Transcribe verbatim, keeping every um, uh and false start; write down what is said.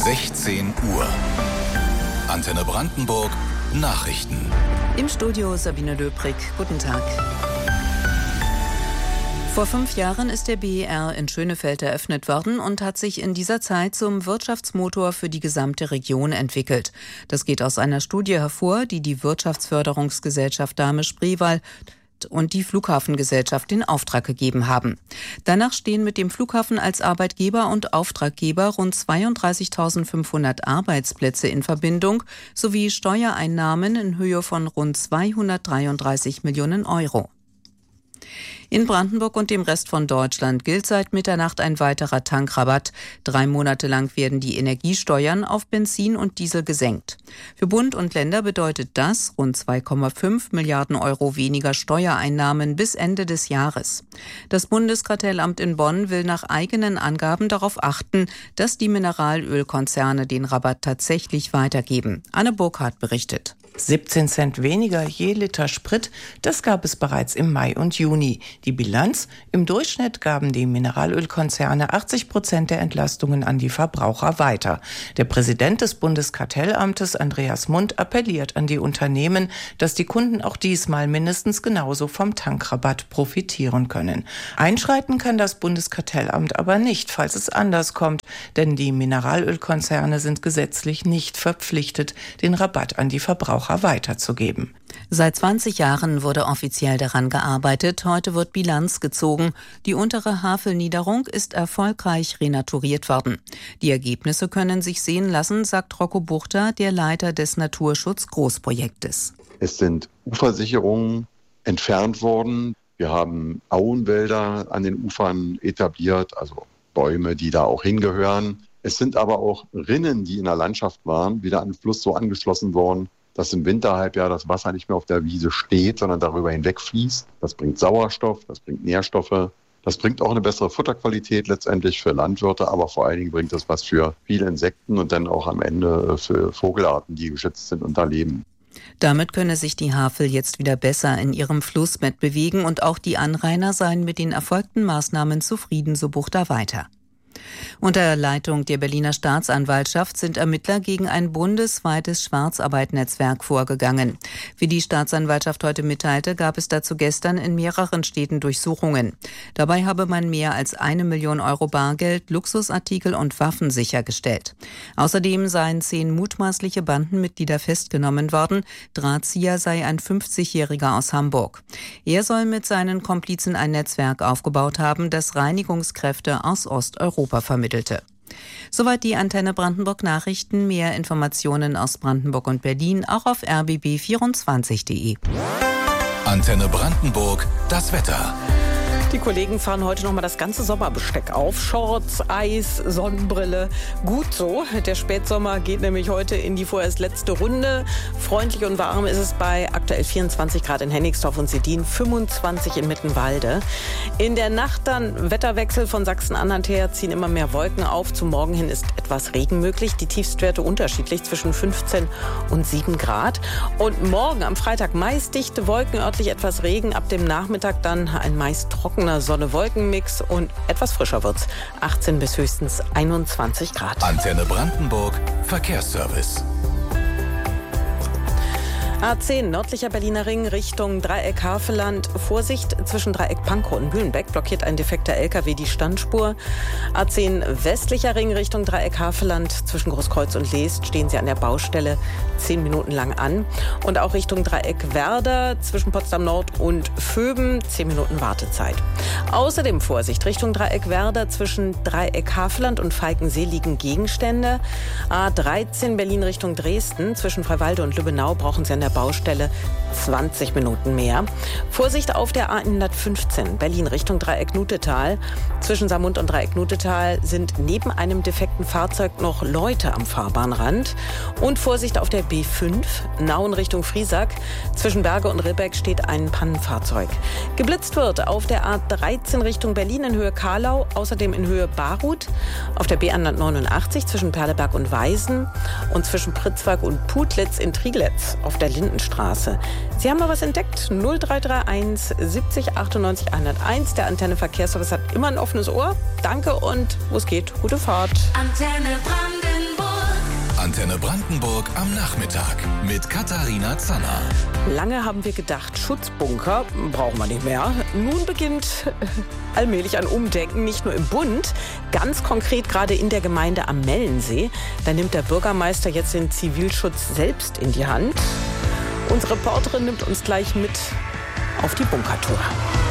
sechzehn Uhr. Antenne Brandenburg Nachrichten. Im Studio Sabine Löbrig. Guten Tag. Vor fünf Jahren ist der B E R in Schönefeld eröffnet worden und hat sich in dieser Zeit zum Wirtschaftsmotor für die gesamte Region entwickelt. Das geht aus einer Studie hervor, die die Wirtschaftsförderungsgesellschaft Dahme-Spreewald und die Flughafengesellschaft in Auftrag gegeben haben. Danach stehen mit dem Flughafen als Arbeitgeber und Auftraggeber rund zweiunddreißigtausendfünfhundert Arbeitsplätze in Verbindung sowie Steuereinnahmen in Höhe von rund zweihundertdreiunddreißig Millionen Euro. In Brandenburg und dem Rest von Deutschland gilt seit Mitternacht ein weiterer Tankrabatt. Drei Monate lang werden die Energiesteuern auf Benzin und Diesel gesenkt. Für Bund und Länder bedeutet das rund zwei Komma fünf Milliarden Euro weniger Steuereinnahmen bis Ende des Jahres. Das Bundeskartellamt in Bonn will nach eigenen Angaben darauf achten, dass die Mineralölkonzerne den Rabatt tatsächlich weitergeben. Anne Burkhardt berichtet. siebzehn Cent weniger je Liter Sprit, das gab es bereits im Mai und Juni. Die Bilanz: Im Durchschnitt gaben die Mineralölkonzerne achtzig Prozent der Entlastungen an die Verbraucher weiter. Der Präsident des Bundeskartellamtes, Andreas Mund, appelliert an die Unternehmen, dass die Kunden auch diesmal mindestens genauso vom Tankrabatt profitieren können. Einschreiten kann das Bundeskartellamt aber nicht, falls es anders kommt, denn die Mineralölkonzerne sind gesetzlich nicht verpflichtet, den Rabatt an die Verbraucher weiterzugeben. Seit zwanzig Jahren wurde offiziell daran gearbeitet. Heute wird Bilanz gezogen. Die untere Havelniederung ist erfolgreich renaturiert worden. Die Ergebnisse können sich sehen lassen, sagt Rocco Buchter, der Leiter des Naturschutz-Großprojektes. Es sind Ufersicherungen entfernt worden. Wir haben Auenwälder an den Ufern etabliert, also Bäume, die da auch hingehören. Es sind aber auch Rinnen, die in der Landschaft waren, wieder an den Fluss so angeschlossen worden, dass im Winterhalbjahr das Wasser nicht mehr auf der Wiese steht, sondern darüber hinweg fließt. Das bringt Sauerstoff, das bringt Nährstoffe, das bringt auch eine bessere Futterqualität letztendlich für Landwirte, aber vor allen Dingen bringt das was für viele Insekten und dann auch am Ende für Vogelarten, die geschützt sind und da leben. Damit könne sich die Havel jetzt wieder besser in ihrem Flussbett bewegen und auch die Anrainer seien mit den erfolgten Maßnahmen zufrieden, so Buchter weiter. Unter Leitung der Berliner Staatsanwaltschaft sind Ermittler gegen ein bundesweites Schwarzarbeitnetzwerk vorgegangen. Wie die Staatsanwaltschaft heute mitteilte, gab es dazu gestern in mehreren Städten Durchsuchungen. Dabei habe man mehr als eine Million Euro Bargeld, Luxusartikel und Waffen sichergestellt. Außerdem seien zehn mutmaßliche Bandenmitglieder festgenommen worden. Drahtzieher sei ein fünfzigjähriger aus Hamburg. Er soll mit seinen Komplizen ein Netzwerk aufgebaut haben, das Reinigungskräfte aus Osteuropa vermittelte. Soweit die Antenne Brandenburg Nachrichten. Mehr Informationen aus Brandenburg und Berlin auch auf r b b vierundzwanzig punkt de. Antenne Brandenburg, das Wetter. Die Kollegen fahren heute noch mal das ganze Sommerbesteck auf. Shorts, Eis, Sonnenbrille. Gut so. Der Spätsommer geht nämlich heute in die vorerst letzte Runde. Freundlich und warm ist es bei aktuell vierundzwanzig Grad in Hennigsdorf und Sedin, fünfundzwanzig in Mittenwalde. In der Nacht dann Wetterwechsel von Sachsen-Anhalt her, ziehen immer mehr Wolken auf. Zum Morgen hin ist etwas Regen möglich. Die Tiefstwerte unterschiedlich zwischen fünfzehn und sieben Grad. Und morgen am Freitag meist dichte Wolken, örtlich etwas Regen. Ab dem Nachmittag dann ein meist trocken Sonne-Wolken-Mix und etwas frischer wird's. achtzehn bis höchstens einundzwanzig Grad. Antenne Brandenburg Verkehrsservice. A zehn, nördlicher Berliner Ring Richtung Dreieck Havelland. Vorsicht, zwischen Dreieck Pankow und Mühlenbeck blockiert ein defekter L K W die Standspur. A zehn, westlicher Ring Richtung Dreieck Havelland. Zwischen Großkreuz und Leest stehen Sie an der Baustelle zehn Minuten lang an. Und auch Richtung Dreieck Werder, zwischen Potsdam Nord und Vöben, zehn Minuten Wartezeit. Außerdem Vorsicht, Richtung Dreieck Werder, zwischen Dreieck Havelland und Falkensee liegen Gegenstände. A dreizehn, Berlin Richtung Dresden, zwischen Freiwalde und Lübbenau brauchen Sie an der Baustelle zwanzig Minuten mehr. Vorsicht auf der A hundertfünfzehn, Berlin Richtung Dreieck Nutetal. Zwischen Saarmund und Dreieck Nutetal sind neben einem defekten Fahrzeug noch Leute am Fahrbahnrand. Und Vorsicht auf der B fünf, Nauen Richtung Friesack. Zwischen Berge und Ribbeck steht ein Pannenfahrzeug. Geblitzt wird auf der A dreizehn Richtung Berlin in Höhe Karlau, außerdem in Höhe Barut. Auf der B hundertneunundachtzig zwischen Perleberg und Weisen und zwischen Pritzwalk und Putlitz in Trieglitz auf der Lindenstraße. Sie haben mal was entdeckt? null drei drei eins siebzig achtundneunzig hunderteins. Der Antenne Verkehrsservice hat immer ein offenes Ohr. Danke und wo es geht, gute Fahrt. Antenne Brandenburg. Antenne Brandenburg am Nachmittag mit Katharina Zanner. Lange haben wir gedacht, Schutzbunker brauchen wir nicht mehr. Nun beginnt allmählich ein Umdenken, nicht nur im Bund, ganz konkret gerade in der Gemeinde am Mellensee. Da nimmt der Bürgermeister jetzt den Zivilschutz selbst in die Hand. Unsere Reporterin nimmt uns gleich mit auf die Bunkertour.